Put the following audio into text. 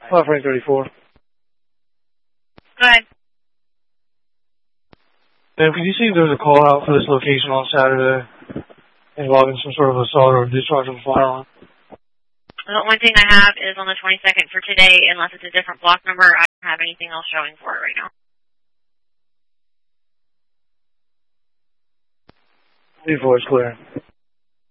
Frank 34. Go ahead. Ma'am, could you see if there was a call out for this location on Saturday involving some sort of assault or discharge of a firearm? The only thing I have is on the 22nd for today, unless it's a different block number. I don't have anything else showing for it right now. 34 is clear.